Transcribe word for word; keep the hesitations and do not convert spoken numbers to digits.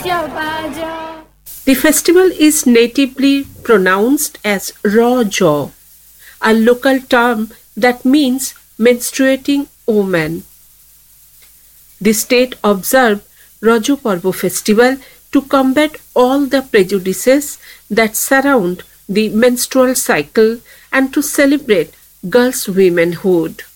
The festival is natively pronounced as Raja, a local term that means menstruating woman. The state observed Raju Parvo festival to combat all the prejudices that surround the menstrual cycle and to celebrate girls' womanhood.